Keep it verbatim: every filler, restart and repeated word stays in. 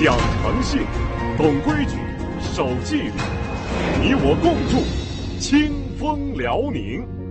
讲诚信，懂规矩，守纪律，你我共筑清风辽宁。